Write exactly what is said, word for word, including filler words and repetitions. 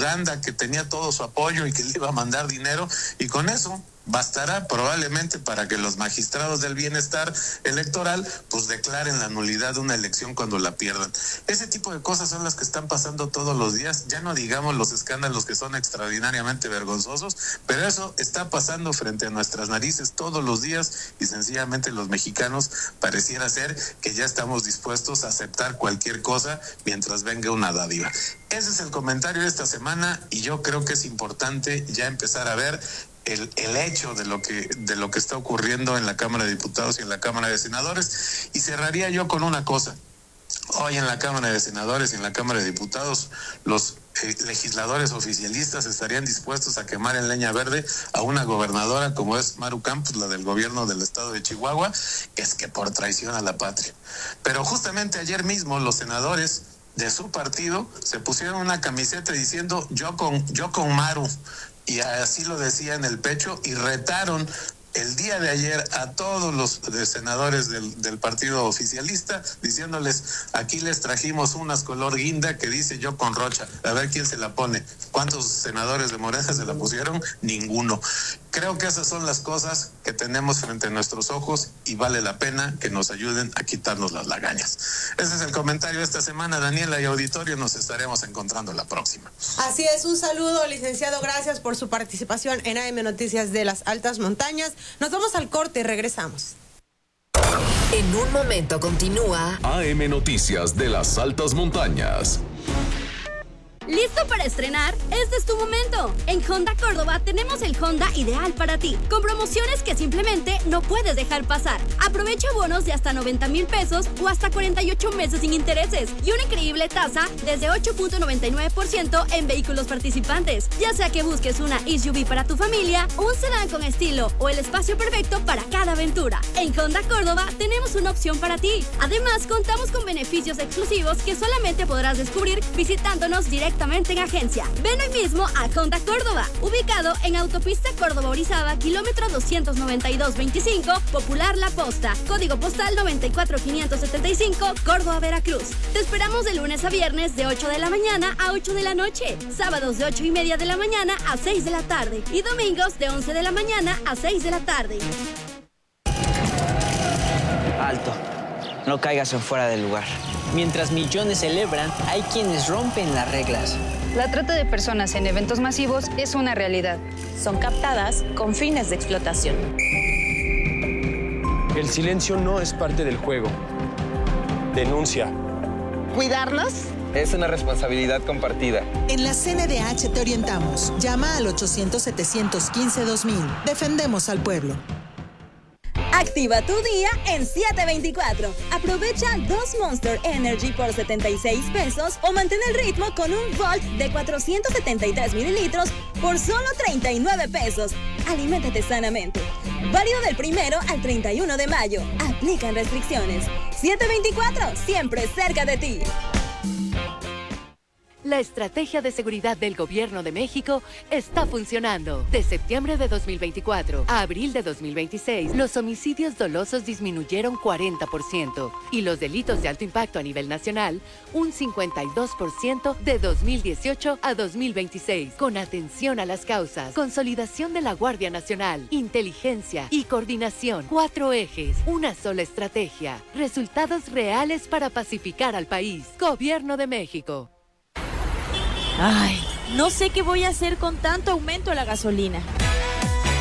Uganda, que tenía todo su apoyo y que le iba a mandar dinero, y con eso bastará probablemente para que los magistrados del bienestar electoral pues declaren la nulidad de una elección cuando la pierdan. Ese tipo de cosas son las que están pasando todos los días, ya no digamos los escándalos que son extraordinariamente vergonzosos, pero eso está pasando frente a nuestras narices todos los días y sencillamente los mexicanos pareciera ser que ya estamos dispuestos a aceptar cualquier cosa mientras venga una dádiva. Ese es el comentario de esta semana y yo creo que es importante ya empezar a ver El, el hecho de lo que de lo que está ocurriendo en la Cámara de Diputados y en la Cámara de Senadores. Y cerraría yo con una cosa. Hoy en la Cámara de Senadores y en la Cámara de Diputados los eh, legisladores oficialistas estarían dispuestos a quemar en leña verde a una gobernadora como es Maru Campos, la del gobierno del estado de Chihuahua, que es que por traición a la patria. Pero justamente ayer mismo los senadores de su partido se pusieron una camiseta diciendo yo con yo con Maru, y así lo decía en el pecho, y retaron el día de ayer a todos los senadores del, del partido oficialista, diciéndoles, aquí les trajimos unas color guinda que dice yo con Rocha, a ver quién se la pone. ¿Cuántos senadores de Morena se la pusieron? Ninguno. Creo que esas son las cosas que tenemos frente a nuestros ojos y vale la pena que nos ayuden a quitarnos las lagañas. Ese es el comentario de esta semana, Daniela y auditorio, nos estaremos encontrando la próxima. Así es, un saludo, licenciado, gracias por su participación en A M Noticias de las Altas Montañas. Nos vamos al corte y regresamos. En un momento continúa A M Noticias de las Altas Montañas. ¿Listo para estrenar? Este es tu momento. En Honda Córdoba tenemos el Honda ideal para ti, con promociones que simplemente no puedes dejar pasar. Aprovecha bonos de hasta noventa mil pesos o hasta cuarenta y ocho meses sin intereses y una increíble tasa desde ocho punto noventa y nueve por ciento en vehículos participantes. Ya sea que busques una S U V para tu familia, un sedán con estilo o el espacio perfecto para cada aventura. En Honda Córdoba tenemos una opción para ti. Además, contamos con beneficios exclusivos que solamente podrás descubrir visitándonos directamente en agencia. Ven hoy mismo a Honda Córdoba, ubicado en Autopista Córdoba-Orizaba, kilómetro doscientos noventa y dos veinticinco, Popular La Posta, código postal noventa y cuatro mil quinientos setenta y cinco, Córdoba, Veracruz. Te esperamos de lunes a viernes de ocho de la mañana a ocho de la noche, sábados de ocho y media de la mañana a seis de la tarde y domingos de once de la mañana a seis de la tarde. Alto, no caigas en fuera del lugar. Mientras millones celebran, hay quienes rompen las reglas. La trata de personas en eventos masivos es una realidad. Son captadas con fines de explotación. El silencio no es parte del juego. Denuncia. ¿Cuidarnos? Es una responsabilidad compartida. En la C N D H te orientamos. Llama al ochocientos, setecientos quince, dos mil. Defendemos al pueblo. Activa tu día en siete veinticuatro. Aprovecha dos Monster Energy por setenta y seis pesos o mantén el ritmo con un Volt de cuatrocientos setenta y tres mililitros por solo treinta y nueve pesos. Aliméntate sanamente. Válido del primero al treinta y uno de mayo. Aplican restricciones. siete veinticuatro, siempre cerca de ti. La estrategia de seguridad del Gobierno de México está funcionando. De septiembre de dos mil veinticuatro a abril de dos mil veintiséis, los homicidios dolosos disminuyeron cuarenta por ciento y los delitos de alto impacto a nivel nacional un cincuenta y dos por ciento de dos mil dieciocho a dos mil veintiséis. Con atención a las causas, consolidación de la Guardia Nacional, inteligencia y coordinación. Cuatro ejes, una sola estrategia. Resultados reales para pacificar al país. Gobierno de México. Ay, no sé qué voy a hacer con tanto aumento a la gasolina.